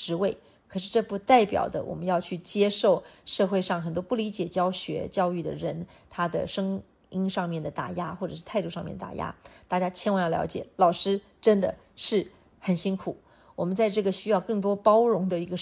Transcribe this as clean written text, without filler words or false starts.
职位，可是这不代表的我们要去接受社会上很多不理解教育的人他的声音上面的打压，或者是态度上面的打压。大家千万要了解，老师真的是很辛苦，我们在这个需要更多包容的一个